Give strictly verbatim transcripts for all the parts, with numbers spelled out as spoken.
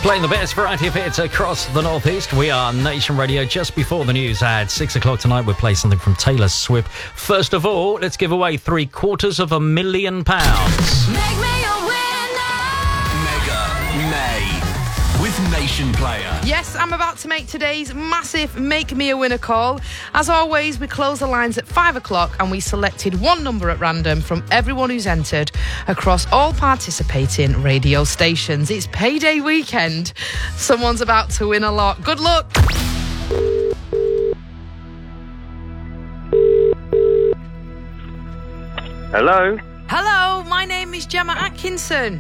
Playing the best variety of hits across the Northeast. We are Nation Radio. Just before the news at six o'clock tonight, we'll play something from Taylor Swift. First of all, let's give away three quarters of a million pounds. Make me a winner. Mega May with Nation Player. Yes, I'm about to make today's massive Make Me a Winner call. As always, we close the lines at five o'clock and we selected one number at random from everyone who's entered across all participating radio stations. It's payday weekend. Someone's about to win a lot. Good luck. Hello? Hello, my name is Gemma Atkinson.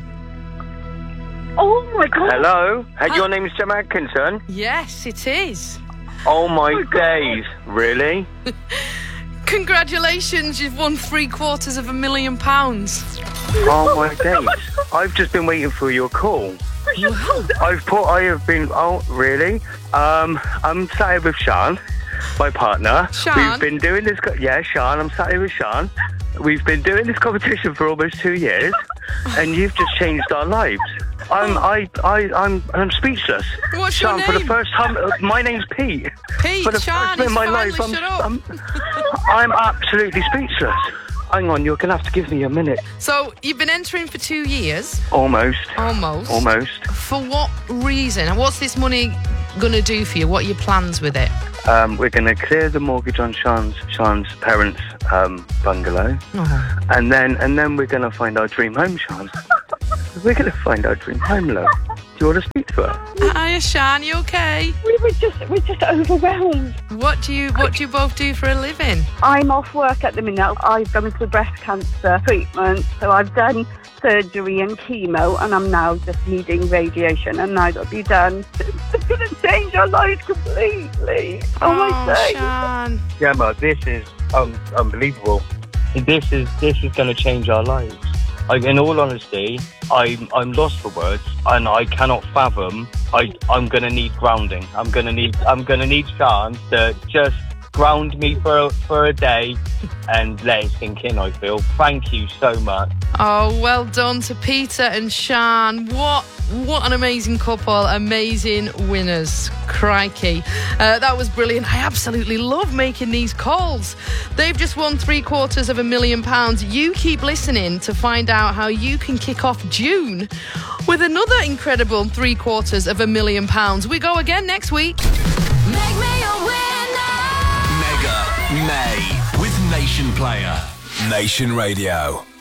Oh my God. Hello? Hey, Hi. your name is Gemma Atkinson? Yes, it is. Oh my days. Really? Congratulations, you've won three quarters of a million pounds. Oh my days. I've just been waiting for your call. I've put, I have been, oh, really? Um, I'm sat here with Sean, my partner. Sean? We've been doing this, co- yeah, Sean, I'm sat here with Sean. We've been doing this competition for almost two years, and you've just changed our lives. I'm, I, I, I'm, I'm speechless. What's your Sean, for the name? first time, uh, my name's Pete. Pete, For the Sean, first time in he's my finally life, I'm, shut up. I'm, I'm absolutely speechless. Hang on, you're gonna have to give me a minute. So, you've been entering for two years. Almost. Almost. Almost. For what reason? And what's this money going to do for you? What are your plans with it? Um, we're going to clear the mortgage on Sean's Sean's parents' um, bungalow, Oh. and then and then we're going to find our dream home, Sean. We're going to find our dream home, love. Do you want to speak to her? Hiya, Sean, you okay? We were just, we're just overwhelmed. What do you What do you both do for a living? I'm off work at the minute. I've gone into breast cancer treatment, so I've done surgery and chemo, and I'm now just needing radiation, and now that'll be done. It's going to change our lives completely. Oh, my days. Sean. Gemma, this is um, unbelievable. This is this is going to change our lives. I, in all honesty, I'm I'm lost for words, and I cannot fathom. I I'm going to need grounding. I'm going to need I'm going to need Sean to just ground me for for a day and let it sink in. I feel. Thank you so much. Oh, well done to Peter and Sean. What what an amazing couple. Amazing winners. Crikey. Uh, that was brilliant. I absolutely love making these calls. They've just won three quarters of a million pounds. You keep listening to find out how you can kick off June with another incredible three quarters of a million pounds. We go again next week. Make me a winner. Mega May with Nation Player. Nation Radio.